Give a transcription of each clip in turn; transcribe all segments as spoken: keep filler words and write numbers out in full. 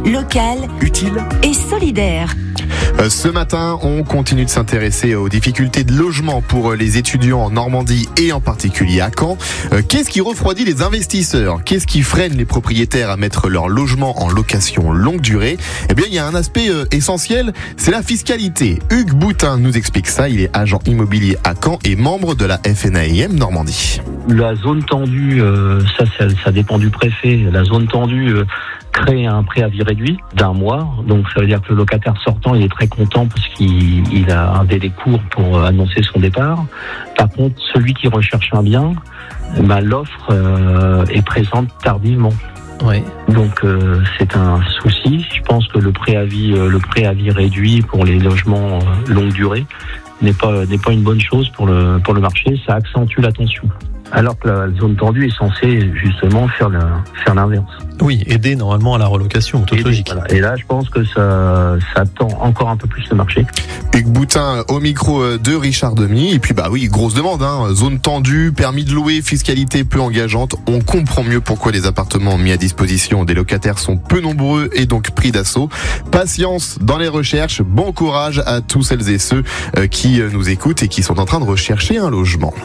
local, utile et solidaire. Ce matin, on continue de s'intéresser aux difficultés de logement pour les étudiants en Normandie et en particulier à Caen. Qu'est-ce qui refroidit les investisseurs ? Qu'est-ce qui freine les propriétaires à mettre leur logement en location longue durée ? Eh bien, il y a un aspect essentiel, c'est la fiscalité. Hugues Boutin nous explique ça. Il est agent immobilier à Caen et membre de la F N A I M Normandie. La zone tendue, euh, ça, ça, ça dépend du préfet. La zone tendue euh, crée un préavis réduit d'un mois. Donc ça veut dire que le locataire sortant, il est très content parce qu'il il a un délai court pour annoncer son départ. Par contre, celui qui recherche un bien, bah, l'offre euh, est présente tardivement. Oui. Donc euh, c'est un souci. Je pense que le préavis, euh, le préavis réduit pour les logements euh, longue durée n'est pas n'est pas une bonne chose pour le pour le marché. Ça accentue la tension. Alors que la zone tendue est censée justement faire le, faire l'inverse. Oui, aider normalement à la relocation, toute Aider, logique. Voilà. Et là, je pense que ça, ça tend encore un peu plus le marché. Hugues Boutin au micro de Richard Demy. Et puis bah oui, grosse demande, hein. Zone tendue, permis de louer, fiscalité peu engageante. On comprend mieux pourquoi les appartements mis à disposition des locataires sont peu nombreux et donc pris d'assaut. Patience dans les recherches, bon courage à tous celles et ceux qui nous écoutent et qui sont en train de rechercher un logement.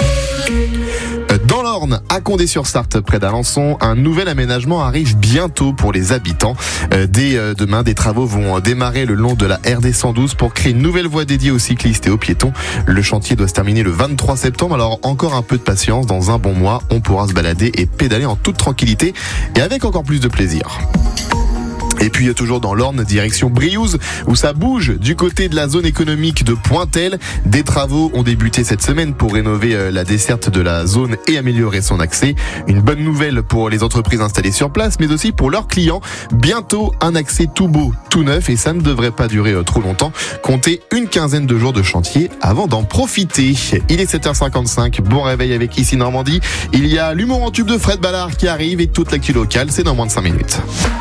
Dans l'Orne, à Condé-sur-Sarthe, près d'Alençon, un nouvel aménagement arrive bientôt pour les habitants. Dès demain, des travaux vont démarrer le long de la R D cent douze pour créer une nouvelle voie dédiée aux cyclistes et aux piétons. Le chantier doit se terminer le vingt-trois septembre, alors encore un peu de patience. Dans un bon mois, on pourra se balader et pédaler en toute tranquillité et avec encore plus de plaisir. Et puis toujours dans l'Orne, direction Briouze, où ça bouge du côté de la zone économique de Pointel. Des travaux ont débuté cette semaine pour rénover la desserte de la zone et améliorer son accès. Une bonne nouvelle pour les entreprises installées sur place, mais aussi pour leurs clients. Bientôt un accès tout beau, tout neuf, et ça ne devrait pas durer trop longtemps. Comptez une quinzaine de jours de chantier avant d'en profiter. Il est sept heures cinquante-cinq, bon réveil avec Ici Normandie. Il y a l'humour en tube de Fred Ballard qui arrive et toute l'actu locale, c'est dans moins de cinq minutes.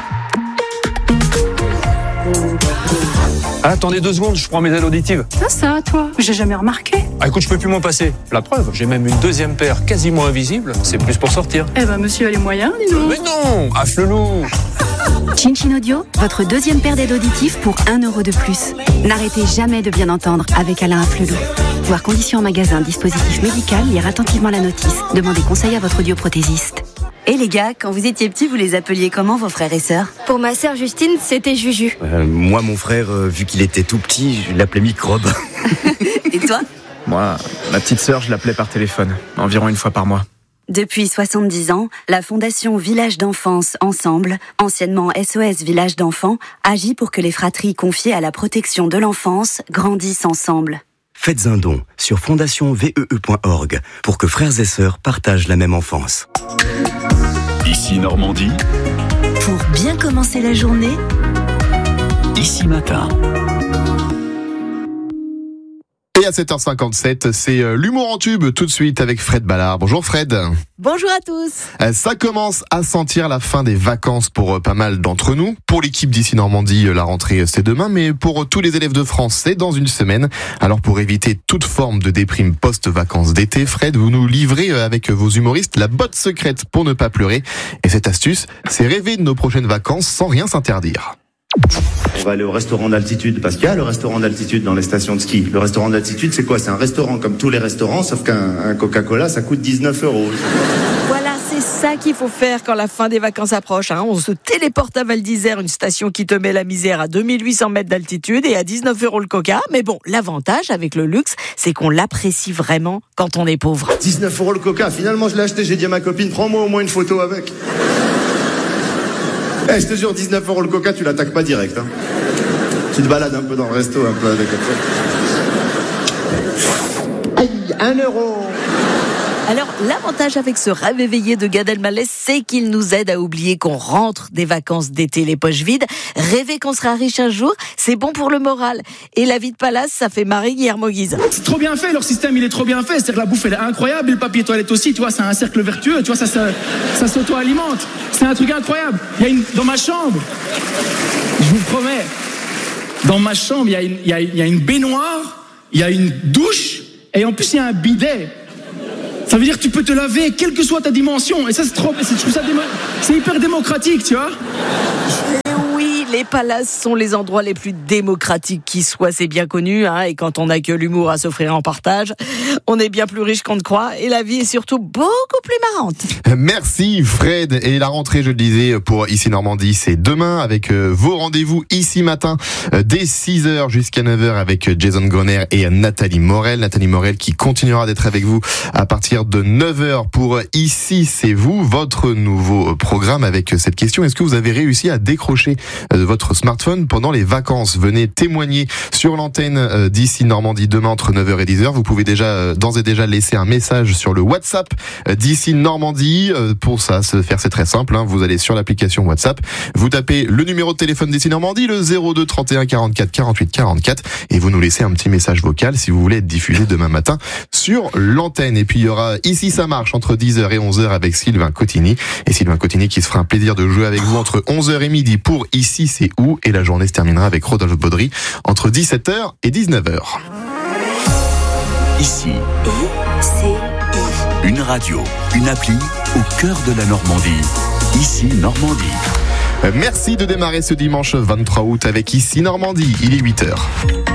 Ah, attendez deux secondes, je prends mes aides auditives. Ça, ça, toi, j'ai jamais remarqué. Ah, écoute, je peux plus m'en passer. La preuve, j'ai même une deuxième paire quasiment invisible. C'est plus pour sortir. Eh ben, monsieur a les moyens, dis donc. Mais non, affle-loup. Chin Chin Audio, votre deuxième paire d'aides auditives pour un euro de plus. N'arrêtez jamais de bien entendre avec Alain Afflelou. Voir conditions en magasin, dispositif médical, lire attentivement la notice. Demandez conseil à votre audioprothésiste. Et les gars, quand vous étiez petits, vous les appeliez comment vos frères et sœurs ? Pour ma sœur Justine, c'était Juju. Euh, moi, mon frère, euh, vu qu'il était tout petit, je l'appelais Microbe. Et toi ? Moi, ma petite sœur, je l'appelais par téléphone, environ une fois par mois. Depuis soixante-dix ans, la Fondation Village d'Enfance Ensemble, anciennement S O S Village d'Enfants, agit pour que les fratries confiées à la protection de l'enfance grandissent ensemble. Faites un don sur fondation v e e point org pour que frères et sœurs partagent la même enfance. Ici Normandie. Pour bien commencer la journée, Ici Matin. Et à sept heures cinquante-sept, c'est l'humour en tube tout de suite avec Fred Ballard. Bonjour Fred. Bonjour à tous. Ça commence à sentir la fin des vacances pour pas mal d'entre nous. Pour l'équipe d'Ici Normandie, la rentrée c'est demain, mais pour tous les élèves de France, c'est dans une semaine. Alors pour éviter toute forme de déprime post-vacances d'été, Fred, vous nous livrez avec vos humoristes la botte secrète pour ne pas pleurer. Et cette astuce, c'est rêver de nos prochaines vacances sans rien s'interdire. On va aller au restaurant d'altitude, parce qu'il y a le restaurant d'altitude dans les stations de ski. Le restaurant d'altitude, c'est quoi ? C'est un restaurant comme tous les restaurants, sauf qu'un un Coca-Cola, ça coûte dix-neuf euros. Voilà, c'est ça qu'il faut faire quand la fin des vacances approche. Hein. On se téléporte à Val d'Isère, une station qui te met la misère à deux mille huit cents mètres d'altitude et à dix-neuf euros le Coca. Mais bon, l'avantage avec le luxe, c'est qu'on l'apprécie vraiment quand on est pauvre. dix-neuf euros le Coca, finalement je l'ai acheté, j'ai dit à ma copine, prends-moi au moins une photo avec. Eh, je te jure, dix-neuf euros le Coca, tu l'attaques pas direct. Hein. Tu te balades un peu dans le resto, un peu avec ça. Aïe, un euro. Alors, l'avantage avec ce rêve éveillé de Gad Elmaleh, c'est qu'il nous aide à oublier qu'on rentre des vacances d'été les poches vides. Rêver qu'on sera riche un jour, c'est bon pour le moral. Et la vie de palace, ça fait marrer Guillermo Guise. C'est trop bien fait, leur système, il est trop bien fait. C'est-à-dire que la bouffe, elle est incroyable, et le papier toilette aussi, tu vois, c'est un cercle vertueux, tu vois, ça, ça, ça s'auto-alimente. C'est un truc incroyable. Il y a une, dans ma chambre, je vous promets, dans ma chambre, il y a une, il y a, il y a une baignoire, il y a une douche, et en plus, il y a un bidet. Ça veut dire que tu peux te laver, quelle que soit ta dimension. Et ça, c'est trop, c'est, je trouve ça démo- c'est hyper démocratique, tu vois. Et oui, les palaces sont les endroits les plus démocratiques qui soient, c'est bien connu, hein, et quand on n'a que l'humour à s'offrir en partage, on est bien plus riche qu'on ne croit, et la vie est surtout beaucoup plus marrante. Merci Fred, et la rentrée, je le disais, pour Ici Normandie, c'est demain, avec vos rendez-vous ici matin, dès six heures jusqu'à neuf heures, avec Jason Grenier et Nathalie Morel. Nathalie Morel qui continuera d'être avec vous à partir de neuf heures pour Ici c'est vous, votre nouveau programme avec cette question: est-ce que vous avez réussi à décrocher votre smartphone pendant les vacances? Venez témoigner sur l'antenne d'Ici Normandie demain entre neuf heures et dix heures. Vous pouvez déjà d'ores et déjà laisser un message sur le WhatsApp d'Ici Normandie. Pour ça, se faire, c'est très simple, hein. Vous allez sur l'application WhatsApp, vous tapez le numéro de téléphone d'Ici Normandie, le zéro deux trente et un quarante-quatre quarante-huit quarante-quatre, et vous nous laissez un petit message vocal si vous voulez être diffusé demain matin sur l'antenne. Et puis il y aura Ici ça marche entre dix heures et onze heures avec Sylvain Cotigny. Et Sylvain Cotigny qui se fera un plaisir de jouer avec vous entre onze heures et midi pour Ici c'est où, et la journée se terminera avec Rodolphe Baudry entre dix-sept heures et dix-neuf heures. Ici, une radio, une appli au cœur de la Normandie. Ici Normandie. Merci de démarrer ce dimanche vingt-trois août avec Ici Normandie. Il est huit heures.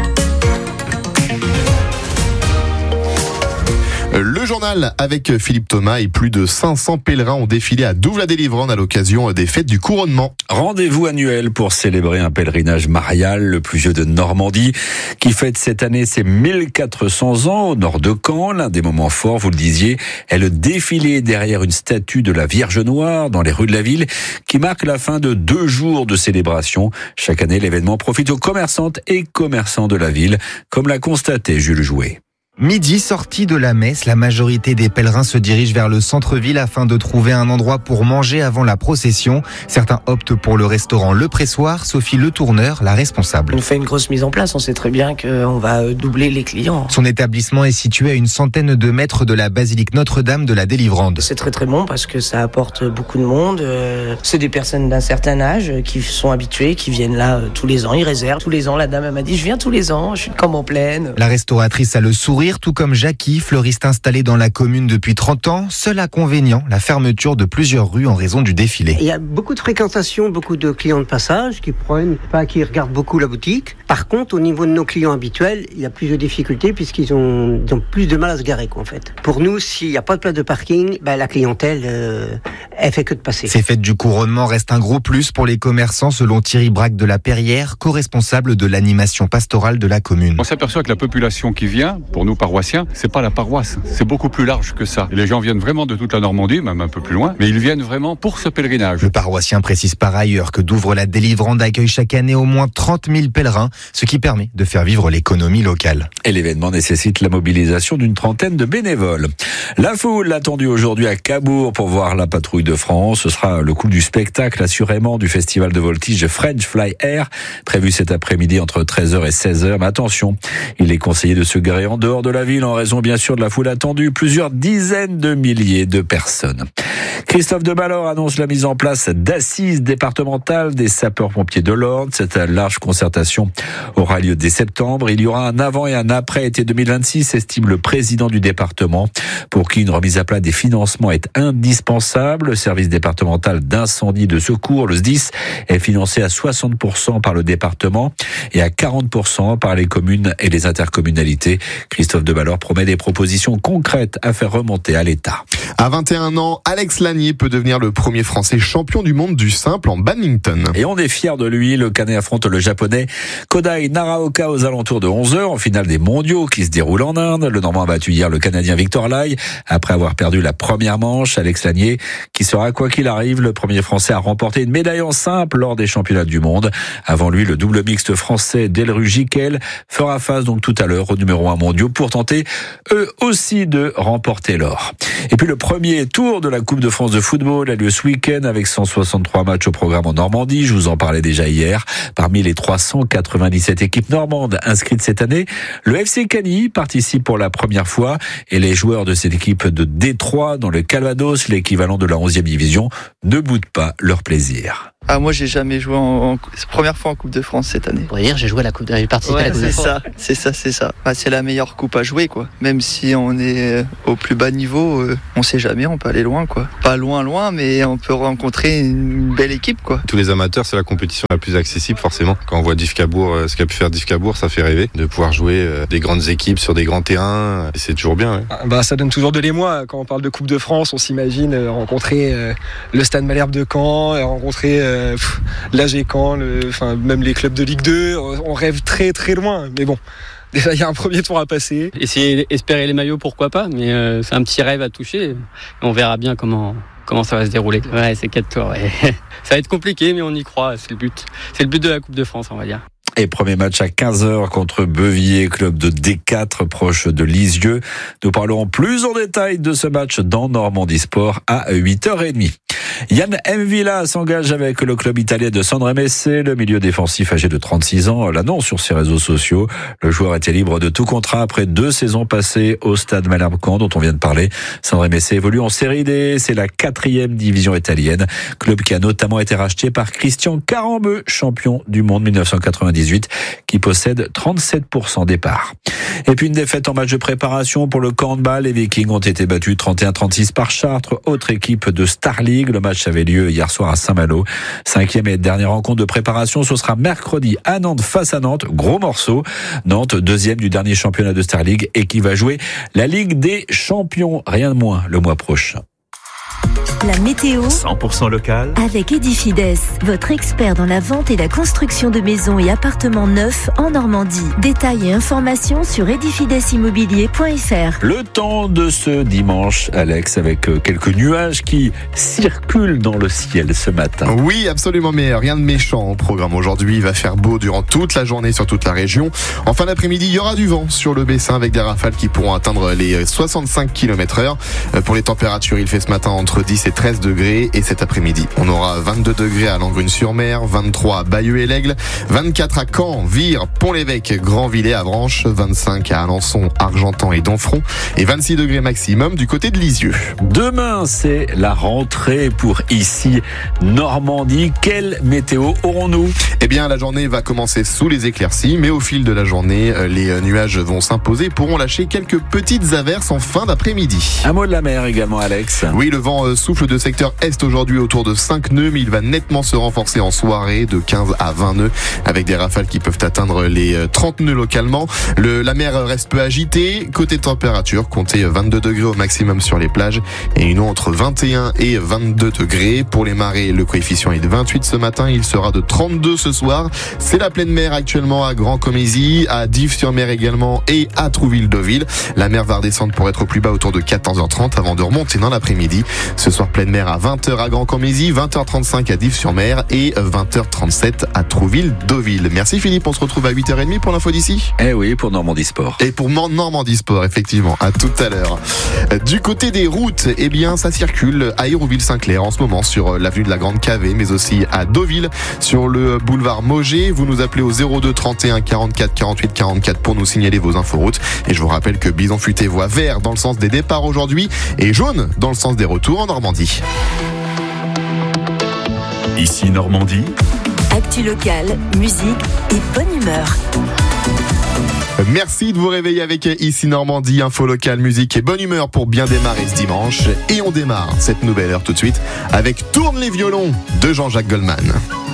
Le journal avec Philippe Thomas, et plus de cinq cents pèlerins ont défilé à Douve-la-Délivrande à l'occasion des fêtes du couronnement. Rendez-vous annuel pour célébrer un pèlerinage marial, le plus vieux de Normandie, qui fête cette année ses mille quatre cents ans au nord de Caen. L'un des moments forts, vous le disiez, est le défilé derrière une statue de la Vierge Noire dans les rues de la ville, qui marque la fin de deux jours de célébration. Chaque année, l'événement profite aux commerçantes et commerçants de la ville, comme l'a constaté Jules Jouet. Midi, sortie de la messe, la majorité des pèlerins se dirigent vers le centre-ville afin de trouver un endroit pour manger avant la procession. Certains optent pour le restaurant Le Pressoir. Sophie Le Tourneur, la responsable. On fait une grosse mise en place, on sait très bien qu'on va doubler les clients. Son établissement est situé à une centaine de mètres de la basilique Notre-Dame de la Délivrande. C'est très très bon parce que ça apporte beaucoup de monde. C'est des personnes d'un certain âge qui sont habituées, qui viennent là tous les ans, ils réservent. Tous les ans, la dame elle m'a dit, je viens tous les ans, je suis de Cambon-Plaine. La restauratrice a le sourire, tout comme Jackie, fleuriste installé dans la commune depuis trente ans. Seul inconvénient, la fermeture de plusieurs rues en raison du défilé. Il y a beaucoup de fréquentation, beaucoup de clients de passage qui prennent, pas qui regardent beaucoup la boutique. Par contre, au niveau de nos clients habituels, il y a plus de difficultés puisqu'ils ont, ils ont plus de mal à se garer, quoi, en fait. Pour nous, s'il n'y a pas de place de parking, ben, la clientèle, euh, elle fait que de passer. Ces fêtes du couronnement restent un gros plus pour les commerçants, selon Thierry Braque de la Perrière, co-responsable de l'animation pastorale de la commune. On s'aperçoit que la population qui vient, pour nous paroissiens, c'est pas la paroisse, c'est beaucoup plus large que ça. Et les gens viennent vraiment de toute la Normandie, même un peu plus loin, mais ils viennent vraiment pour ce pèlerinage. Le paroissien précise par ailleurs que Douvres-la-Délivrande accueille chaque année au moins trente mille pèlerins, ce qui permet de faire vivre l'économie locale. Et l'événement nécessite la mobilisation d'une trentaine de bénévoles. La foule attendue aujourd'hui à Cabourg pour voir la patrouille de France. Ce sera le coup du spectacle, assurément, du festival de voltige French Fly Air, prévu cet après-midi entre treize heures et seize heures. Mais attention, il est conseillé de se garer en dehors de la ville en raison bien sûr de la foule attendue, plusieurs dizaines de milliers de personnes. Christophe de Balor annonce la mise en place d'assises départementales des sapeurs-pompiers de l'Orne. Cette large concertation aura lieu dès septembre. Il y aura un avant et un après été deux mille vingt-six, estime le président du département, pour qui une remise à plat des financements est indispensable. Le service départemental d'incendie de secours, le S D I S, est financé à soixante pour cent par le département et à quarante pour cent par les communes et les intercommunalités. Christophe de Balor promet des propositions concrètes à faire remonter à l'État. À vingt et un ans, Alex Lanier peut devenir le premier Français champion du monde du simple en badminton. Et on est fiers de lui. Le Canet affronte le Japonais Kodai Naraoka aux alentours de onze heures en finale des mondiaux qui se déroulent en Inde. Le Normand a battu hier le Canadien Victor Lai après avoir perdu la première manche. Alex Lanier, qui sera quoi qu'il arrive le premier Français à remporter une médaille en simple lors des championnats du monde. Avant lui, le double mixte français Delru Giquel fera face donc tout à l'heure au numéro un mondiaux pour tenter eux aussi de remporter l'or. Et puis le premier tour de la Coupe de France de football a lieu ce week-end avec cent soixante-trois matchs au programme en Normandie. Je vous en parlais déjà hier. Parmi les trois cent quatre-vingt-dix-sept équipes normandes inscrites cette année, le F C Cagny participe pour la première fois et les joueurs de cette équipe de Détroit dans le Calvados, l'équivalent de la onzième division, ne boudent pas leur plaisir. Ah, moi, j'ai jamais joué en, en première fois en Coupe de France cette année. On pourrait dire, j'ai joué à la Coupe de, j'ai participé ouais, à la Coupe de France. C'est ça, c'est ça, c'est ça. Bah, c'est la meilleure coupe. coupe à jouer, quoi. Même si on est au plus bas niveau, euh, on sait jamais, on peut aller loin, quoi. Pas loin, loin, mais on peut rencontrer une belle équipe, quoi. Tous les amateurs, c'est la compétition la plus accessible, forcément. Quand on voit Div Cabourg, euh, ce qu'a pu faire Div Cabourg, ça fait rêver de pouvoir jouer euh, des grandes équipes sur des grands terrains. Et c'est toujours bien. Ouais. Bah, ça donne toujours de l'émoi. Quand on parle de Coupe de France, on s'imagine euh, rencontrer euh, le Stade Malherbe de Caen, euh, rencontrer euh, l'A G Caen, le, enfin, même les clubs de Ligue deux. On rêve très très loin, mais bon. Déjà, il y a un premier tour à passer. Essayer d'espérer les maillots, pourquoi pas, mais euh, c'est un petit rêve à toucher. On verra bien comment, comment ça va se dérouler. Ouais, c'est quatre tours. Ouais. Ça va être compliqué, mais on y croit, c'est le but. C'est le but de la Coupe de France, on va dire. Et premier match à quinze heures contre Bevier, club de D quatre proche de Lisieux. Nous parlerons plus en détail de ce match dans Normandie Sport à huit heures trente. Yann M'Vila s'engage avec le club italien de Sanremese. Le milieu défensif âgé de trente-six ans l'annonce sur ses réseaux sociaux. Le joueur était libre de tout contrat après deux saisons passées au Stade Malherbe-Caen dont on vient de parler. Sanremese évolue en Série D, c'est la quatrième division italienne. Club qui a notamment été racheté par Christian Carambeu, champion du monde dix-neuf cent quatre-vingt-dix-huit, qui possède trente-sept pour cent des parts. Et puis une défaite en match de préparation pour le handball. Les Vikings ont été battus trente et un à trente-six par Chartres, autre équipe de Star League. Le match avait lieu hier soir à Saint-Malo. Cinquième et dernière rencontre de préparation, ce sera mercredi à Nantes face à Nantes. Gros morceau. Nantes, deuxième du dernier championnat de Star League et qui va jouer la Ligue des Champions. Rien de moins le mois prochain. La météo cent pour cent local avec Edifides, votre expert dans la vente et la construction de maisons et appartements neufs en Normandie. Détails et informations sur edifides immobilier point f r. Le temps de ce dimanche, Alex, avec quelques nuages qui circulent dans le ciel ce matin. Oui, absolument, mais rien de méchant au programme aujourd'hui. Il va faire beau durant toute la journée sur toute la région. En fin d'après-midi, il y aura du vent sur le Bessin avec des rafales qui pourront atteindre les soixante-cinq kilomètres heure. Pour les températures, il fait ce matin entre dix et treize degrés et cet après-midi, on aura vingt-deux degrés à Langrune-sur-Mer, vingt-trois à Bayeux et l'Aigle, vingt-quatre à Caen, Vire, Pont-l'Évêque, Grandvillers, Avranches, vingt-cinq à Alençon, Argentan et Donfront et vingt-six degrés maximum du côté de Lisieux. Demain, c'est la rentrée pour ici Normandie. Quelle météo aurons-nous ? Eh bien, la journée va commencer sous les éclaircies, mais au fil de la journée, les nuages vont s'imposer, pourront lâcher quelques petites averses en fin d'après-midi. Un mot de la mer également, Alex. Oui, le vent souffle de secteur est aujourd'hui autour de cinq nœuds, mais il va nettement se renforcer en soirée de quinze à vingt nœuds avec des rafales qui peuvent atteindre les trente nœuds localement. Le, la mer reste peu agitée. Côté température, comptez vingt-deux degrés au maximum sur les plages et une eau entre vingt et un et vingt-deux degrés. Pour les marées, le coefficient est de vingt-huit ce matin. Il sera de trente-deux ce soir. C'est la pleine mer actuellement à Grand-Comézy, à Dives-sur-Mer également et à Trouville-Deauville. La mer va redescendre pour être au plus bas autour de quatorze heures trente avant de remonter dans l'après-midi. Ce soir, pleine mer à vingt heures à Grand-Comézy, vingt heures trente-cinq à Dives-sur-Mer et vingt heures trente-sept à Trouville-Deauville. Merci Philippe, on se retrouve à huit heures trente pour l'info d'ici. Eh oui, pour Normandie Sport. Et pour Normandie Sport, effectivement, à tout à l'heure. Du côté des routes, eh bien, ça circule à Hérouville-Saint-Clair en ce moment sur l'avenue de la Grande Cavée, mais aussi à Deauville, sur le boulevard Mauger. Vous nous appelez au zéro deux trente et un quarante-quatre quarante-huit quarante-quatre pour nous signaler vos inforoutes. Et je vous rappelle que Bison Futé voit vert dans le sens des départs aujourd'hui et jaune dans le sens des retours en Normandie. Ici Normandie. Actu locale, musique et bonne humeur. Merci de vous réveiller avec Ici Normandie, info locale, musique et bonne humeur pour bien démarrer ce dimanche. Et on démarre cette nouvelle heure tout de suite avec Tourne les violons de Jean-Jacques Goldman.